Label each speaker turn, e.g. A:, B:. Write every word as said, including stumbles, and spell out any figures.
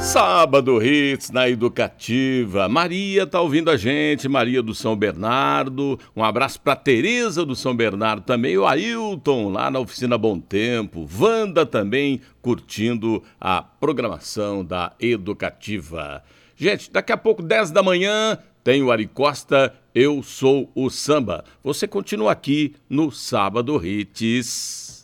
A: Sábado Hits na Educativa. Maria tá ouvindo a gente, Maria do São Bernardo. Um abraço pra Tereza do São Bernardo também, o Ailton lá na Oficina Bom Tempo. Wanda também curtindo a programação da Educativa. Gente, daqui a pouco, dez da manhã, tem o Ari Costa, Eu Sou o Samba. Você continua aqui no Sábado Hits.